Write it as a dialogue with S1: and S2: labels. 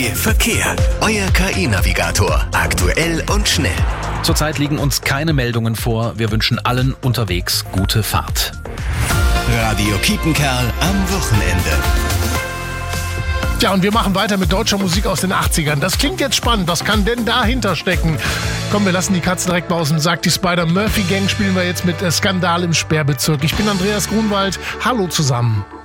S1: Verkehr. Euer KI-Navigator. Aktuell und schnell.
S2: Zurzeit liegen uns keine Meldungen vor. Wir wünschen allen unterwegs gute Fahrt.
S1: Radio Kiepenkerl am Wochenende.
S3: Ja, und wir machen weiter mit deutscher Musik aus den 80ern. Das klingt jetzt spannend. Was kann denn dahinter stecken? Komm, wir lassen die Katze direkt mal aus dem Sack. Die Spider-Murphy-Gang spielen wir jetzt mit Skandal im Sperrbezirk. Ich bin Andreas Grunwald. Hallo zusammen.